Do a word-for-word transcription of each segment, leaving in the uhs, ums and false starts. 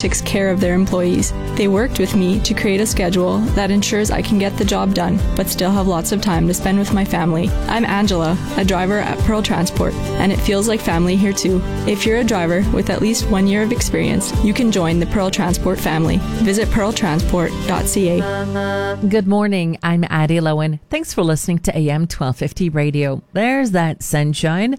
takes care of their employees. They worked with me to create a schedule that ensures I can get the job done, but still have lots of time to spend with my family. I'm Angela, a driver at Pearl Transport, and it feels like family here too. If you're a driver with at least one year of experience, you can join the Pearl Transport family. Visit pearl transport dot c a. Good morning. I'm Addie Lowen. Thanks for listening to A M twelve fifty Radio. There's that sunshine.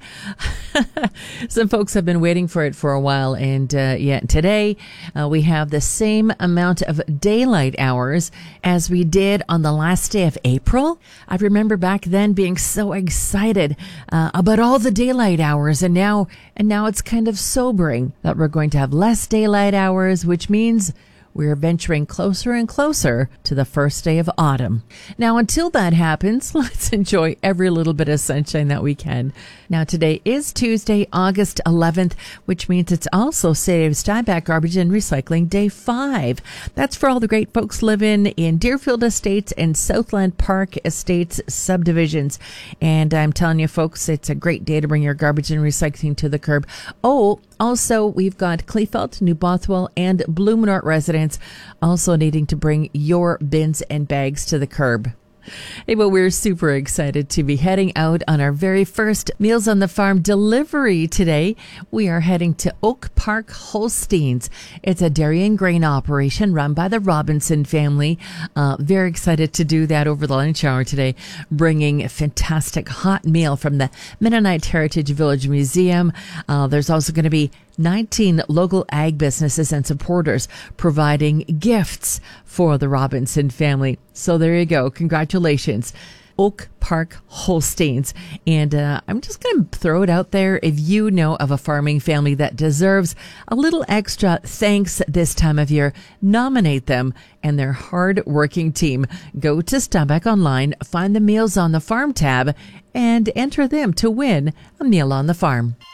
Some folks have been waiting for it for a while, and uh, yeah, today uh, we have the same amount of daylight hours as we did on the last day of April. I remember back then being so excited uh, about all the daylight hours, and now and now it's kind of sobering that we're going to have less daylight hours, which means we're venturing closer and closer to the first day of autumn. Now, until that happens, let's enjoy every little bit of sunshine that we can. Now, today is Tuesday, August eleventh, which means it's also City of Steinbach Garbage and Recycling Day five. That's for all the great folks living in Deerfield Estates and Southland Park Estates subdivisions. And I'm telling you, folks, it's a great day to bring your garbage and recycling to the curb. Oh, also, we've got Kleefeld, New Bothwell, and Blumenort residents also needing to bring your bins and bags to the curb. Hey, well, we're super excited to be heading out on our very first Meals on the Farm delivery today. We are heading to Oak Park Holsteins. It's a dairy and grain operation run by the Robinson family. Uh, very excited to do that over the lunch hour today, bringing a fantastic hot meal from the Mennonite Heritage Village Museum. Uh, there's also going to be nineteen local ag businesses and supporters providing gifts for the Robinson family. So there you go. Congratulations. Oak Park Holsteins. And uh, I'm just going to throw it out there. If you know of a farming family that deserves a little extra thanks this time of year, nominate them and their hard-working team. Go to Steinbach Online, find the Meals on the Farm tab, and enter them to win a meal on the farm.